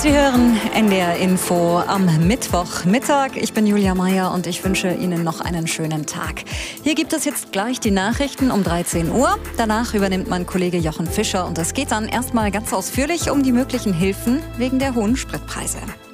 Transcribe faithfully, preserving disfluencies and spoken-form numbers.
Sie hören N D R Info am Mittwochmittag. Ich bin Julia Meyer und ich wünsche Ihnen noch einen schönen Tag. Hier gibt es jetzt gleich die Nachrichten um dreizehn Uhr. Danach übernimmt mein Kollege Jochen Fischer und es geht dann erstmal ganz ausführlich um die möglichen Hilfen wegen der hohen Spritpreise.